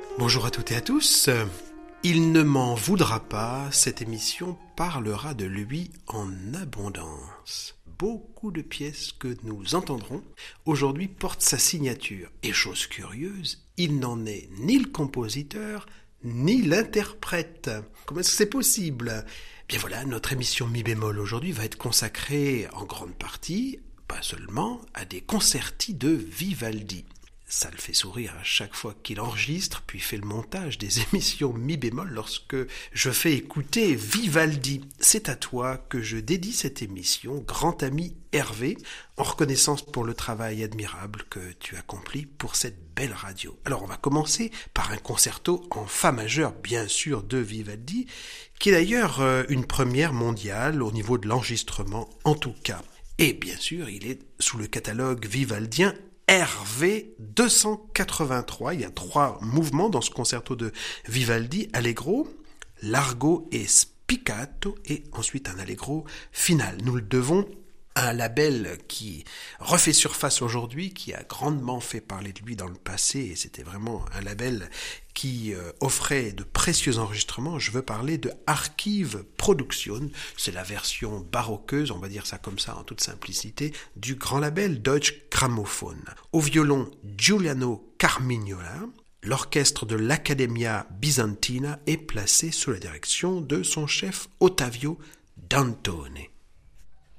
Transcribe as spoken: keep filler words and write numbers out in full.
Bonjour à toutes et à tous. Il ne m'en voudra pas, cette émission parlera de lui en abondance. Beaucoup de pièces que nous entendrons aujourd'hui portent sa signature. Et chose curieuse, il n'en est ni le compositeur, ni l'interprète. Comment est-ce que c'est possible ? Bien voilà, notre émission Mi bémol aujourd'hui va être consacrée en grande partie, pas seulement, à des concerti de Vivaldi. Ça le fait sourire à chaque fois qu'il enregistre, puis fait le montage des émissions Mi bémol lorsque je fais écouter Vivaldi. C'est à toi que je dédie cette émission, grand ami Hervé, en reconnaissance pour le travail admirable que tu accomplis pour cette belle radio. Alors on va commencer par un concerto en fa majeur, bien sûr, de Vivaldi, qui est d'ailleurs une première mondiale au niveau de l'enregistrement en tout cas. Et bien sûr, il est sous le catalogue vivaldien R V deux cent quatre-vingt-trois, il y a trois mouvements dans ce concerto de Vivaldi, allegro, largo et spiccato, et ensuite un allegro final. Nous le devons à un label qui refait surface aujourd'hui, qui a grandement fait parler de lui dans le passé, et c'était vraiment un label qui euh, offrait de précieux enregistrements. Je veux parler de Archive Production, c'est la version baroqueuse, on va dire ça comme ça en toute simplicité, du grand label Deutsche Grammophon. Au violon, Giuliano Carmignola. L'orchestre de l'Accademia Bisantina est placé sous la direction de son chef Ottavio Dantone.